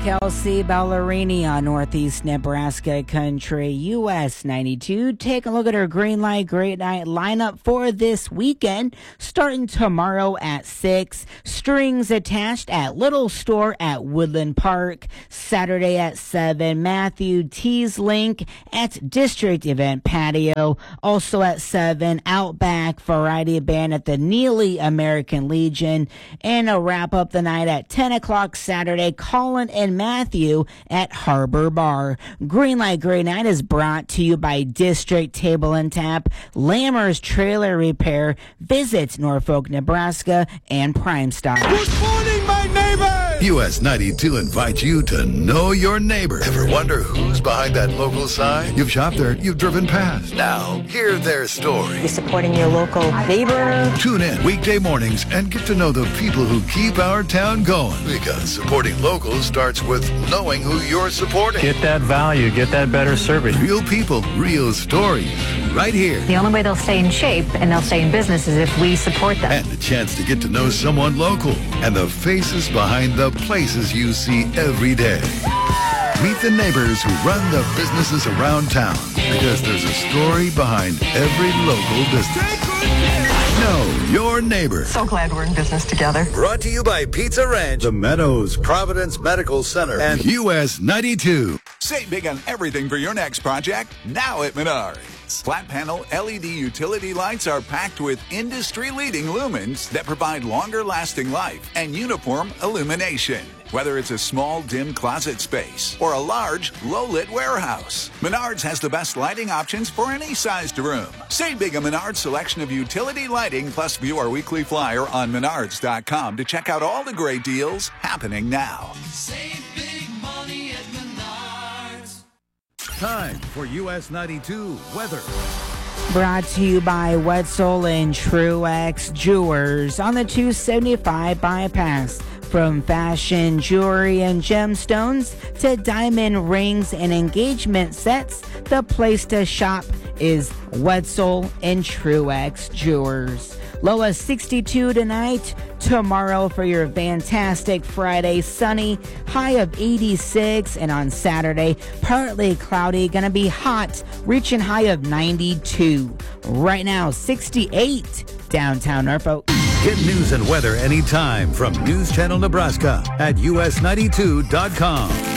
Kelsey Ballerini on Northeast Nebraska Country, US 92. Take a look at our Green Light Great Night lineup for this weekend. Starting tomorrow at 6. Strings Attached at Little Store at Woodland Park. Saturday at 7. Matthew Teeslink at District Event Patio. Also at 7. Outback Variety Band at the Neely American Legion. And a wrap up the night at 10 o'clock Saturday. Colin and Matthew at Harbor Bar. Green Light Great Night is brought to you by District Table and Tap, Lammer's Trailer Repair, Visit Norfolk, Nebraska, and Prime Stock. Good morning, my neighbors! US 92 invites you to know your neighbor. Ever wonder who's behind that local sign? You've shopped there, you've driven past. Now, hear their story. You're supporting your local neighbor. Tune in weekday mornings and get to know the people who keep our town going. Because supporting locals starts with knowing who you're supporting. Get that value, get that better service. Real people, real stories, right here. The only way they'll stay in shape and they'll stay in business is if we support them. And the chance to get to know someone local and the faces behind the places you see every day. Meet the neighbors who run the businesses around town, because there's a story behind every local business. Know your neighbor. So glad we're in business together. Brought to you by Pizza Ranch, The Meadows, Providence Medical Center, and US 92. Save big on everything for your next project now at Menards. Flat panel LED utility lights are packed with industry-leading lumens that provide longer-lasting life and uniform illumination. Whether it's a small, dim closet space or a large, low-lit warehouse, Menards has the best lighting options for any sized room. Save big on Menards' selection of utility lighting, plus view our weekly flyer on Menards.com to check out all the great deals happening now. Save big money at Menards. Time for US 92 weather. Brought to you by Wetzel and Truex Jewelers on the 275 bypass. From fashion, jewelry, and gemstones to diamond rings and engagement sets, the place to shop is Wetzel and Truex Jewelers. Low of 62 tonight. Tomorrow for your fantastic Friday, sunny, high of 86. And on Saturday, partly cloudy, gonna be hot, reaching high of 92. Right now, 68 downtown Norfolk. Get news and weather anytime from News Channel Nebraska at US92.com.